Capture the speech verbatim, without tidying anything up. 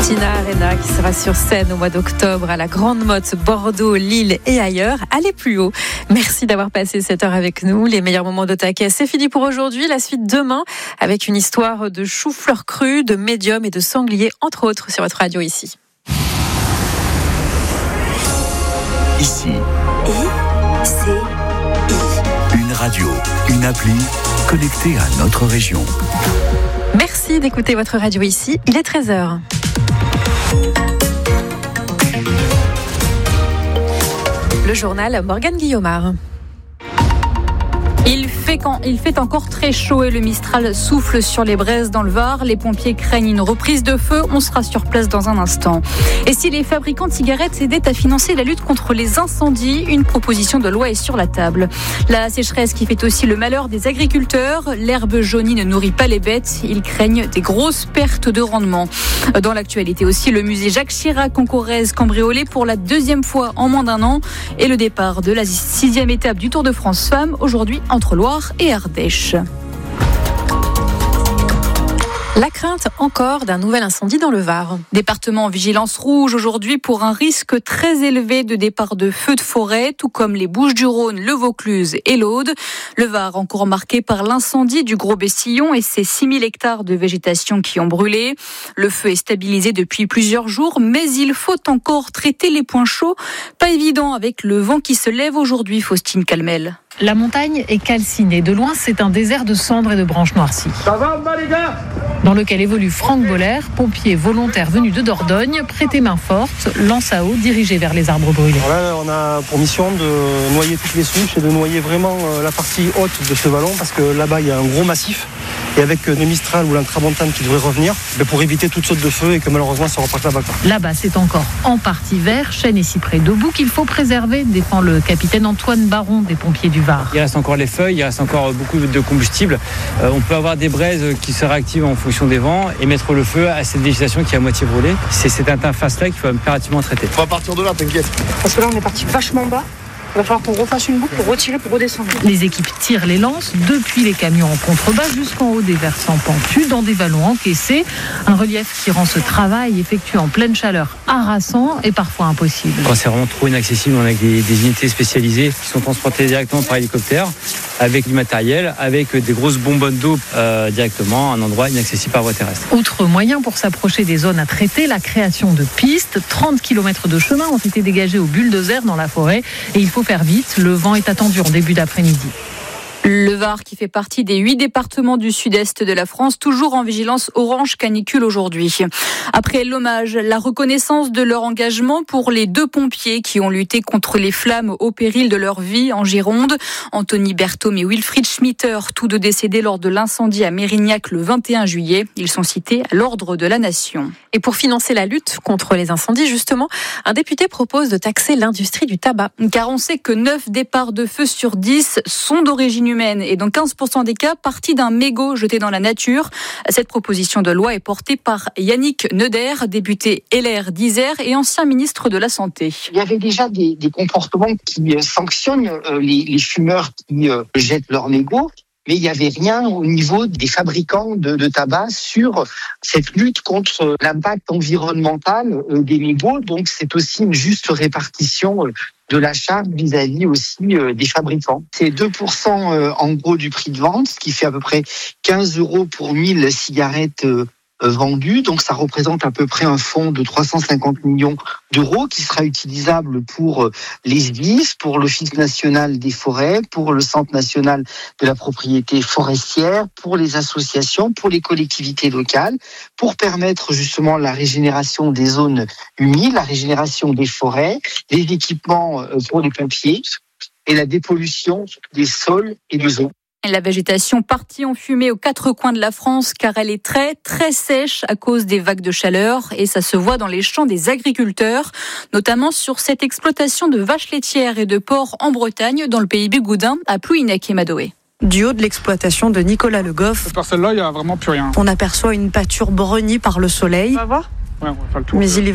Tina Arena qui sera sur scène au mois d'octobre à la Grande Motte, Bordeaux, Lille et ailleurs. Allez plus haut. Merci d'avoir passé cette heure avec nous. Les meilleurs moments de Taquet, c'est fini pour aujourd'hui. La suite demain avec une histoire de chou-fleur cru, de médium et de sanglier, entre autres, sur votre radio ici. Ici. I, C, I. Une radio, une appli connectée à notre région. Merci d'écouter votre radio ici. Il est treize heures. Le journal Morgane Guillaumard. Il fait, quand, il fait encore très chaud et le Mistral souffle sur les braises dans le Var. Les pompiers craignent une reprise de feu. On sera sur place dans un instant. Et si les fabricants de cigarettes aidaient à financer la lutte contre les incendies, une proposition de loi est sur la table. La sécheresse qui fait aussi le malheur des agriculteurs. L'herbe jaunie ne nourrit pas les bêtes. Ils craignent des grosses pertes de rendement. Dans l'actualité aussi, le musée Jacques Chirac en Corrèze cambriolé pour la deuxième fois en moins d'un an. Et le départ de la sixième étape du Tour de France Femmes aujourd'hui entre Loire et Ardèche. La crainte encore d'un nouvel incendie dans le Var. Département en vigilance rouge aujourd'hui pour un risque très élevé de départ de feux de forêt, tout comme les Bouches-du-Rhône, le Vaucluse et l'Aude. Le Var encore marqué par l'incendie du Gros Bessillon et ses six mille hectares de végétation qui ont brûlé. Le feu est stabilisé depuis plusieurs jours, mais il faut encore traiter les points chauds. Pas évident avec le vent qui se lève aujourd'hui, Faustine Calmel. La montagne est calcinée. De loin, c'est un désert de cendres et de branches noircies. Ça va, les gars ? Dans lequel évolue Franck Boller, pompier volontaire venu de Dordogne, prêté main forte, lance à eau dirigé vers les arbres brûlés. Là, on a pour mission de noyer toutes les souches et de noyer vraiment la partie haute de ce vallon parce que là-bas, il y a un gros massif. Et avec le Mistral ou l'intramontane qui devrait revenir, pour éviter toute saute de feu et que malheureusement ça reparte là-bas. Là-bas, c'est encore en partie vert, chênes et cyprès debout qu'il faut préserver, défend le capitaine Antoine Baron des pompiers du Var. Il reste encore les feuilles, il reste encore beaucoup de combustible. Euh, on peut avoir des braises qui se réactivent en fonction des vents et mettre le feu à cette végétation qui est à moitié brûlée. C'est cette interface-là qu'il faut impérativement traiter. On va partir de là, t'inquiète. Parce que là, on est parti vachement bas. Il va falloir qu'on refasse une boucle pour retirer, pour redescendre. Les équipes tirent les lances depuis les camions en contrebas jusqu'en haut des versants pentus, dans des vallons encaissés. Un relief qui rend ce travail effectué en pleine chaleur harassant et parfois impossible. Quand c'est vraiment trop inaccessible, on a des, des unités spécialisées qui sont transportées directement par hélicoptère, avec du matériel, avec des grosses bonbonnes d'eau euh, directement à un endroit inaccessible par voie terrestre. Outre moyen pour s'approcher des zones à traiter, la création de pistes. trente kilomètres de chemin ont été dégagés au bulldozer dans la forêt et il faut faire vite, le vent est attendu en début d'après-midi. Le Var qui fait partie des huit départements du sud-est de la France, toujours en vigilance orange canicule aujourd'hui. Après l'hommage, la reconnaissance de leur engagement pour les deux pompiers qui ont lutté contre les flammes au péril de leur vie en Gironde. Anthony Berthaume et Wilfried Schmitter, tous deux décédés lors de l'incendie à Mérignac le vingt et un juillet. Ils sont cités à l'ordre de la Nation. Et pour financer la lutte contre les incendies, justement, un député propose de taxer l'industrie du tabac. Car on sait que neuf départs de feu sur dix sont d'origine humaine. Et dans quinze pour cent des cas, partis d'un mégot jeté dans la nature. Cette proposition de loi est portée par Yannick Neuder, député L R d'Isère et ancien ministre de la Santé. Il y avait déjà des, des comportements qui euh, sanctionnent euh, les, les fumeurs qui euh, jettent leur mégot. Mais il n'y avait rien au niveau des fabricants de, de tabac sur cette lutte contre l'impact environnemental euh, des mégots. Donc c'est aussi une juste répartition euh, de la charge vis-à-vis aussi euh, des fabricants. C'est deux pour cent euh, en gros du prix de vente, ce qui fait à peu près quinze euros pour mille cigarettes euh, vendus. Donc ça représente à peu près un fonds de trois cent cinquante millions d'euros qui sera utilisable pour les S D I S, pour l'Office national des forêts, pour le Centre national de la propriété forestière, pour les associations, pour les collectivités locales, pour permettre justement la régénération des zones humides, la régénération des forêts, les équipements pour les pompiers et la dépollution des sols et des eaux. La végétation partie en fumée aux quatre coins de la France car elle est très très sèche à cause des vagues de chaleur et ça se voit dans les champs des agriculteurs, notamment sur cette exploitation de vaches laitières et de porcs en Bretagne dans le pays Bigoudin à Plouhinec et Madoé. Du haut de l'exploitation de Nicolas Le Goff, cette parcelle-là, il n'y a vraiment plus rien. On aperçoit une pâture breunie par le soleil. On va voir ? Ouais, on va faire le tour. Mais il est